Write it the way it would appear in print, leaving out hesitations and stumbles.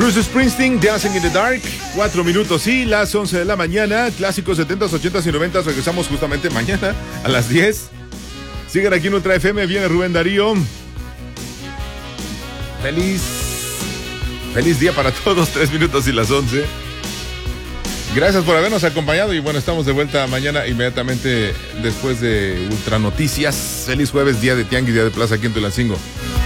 Bruce Springsteen, Dancing in the Dark. 4 minutos y las 11 de la mañana. Clásicos 70s, 80s y 90s. Regresamos justamente mañana a las 10. Sigan aquí en Ultra FM. Viene Rubén Darío. Feliz día para todos. 3 minutos y las 11. Gracias por habernos acompañado. Y bueno, estamos de vuelta mañana inmediatamente después de Ultra Noticias. Feliz jueves, día de Tianguis, día de Plaza aquí en Tulancingo.